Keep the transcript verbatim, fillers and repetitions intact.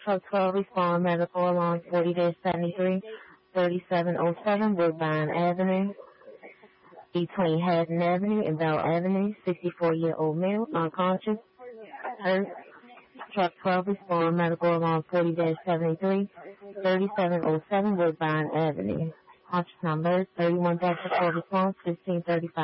Truck twelve respond medical alarm forty seventy-three, thirty-seven oh seven Woodbine Avenue, between Haddon Avenue and Bell Avenue, sixty-four-year-old male, unconscious, hurt. Truck twelve respond medical alarm forty seventy-three, thirty-seven oh seven Woodbine Avenue. Conscious number thirty-one dash four response fifteen thirty-five.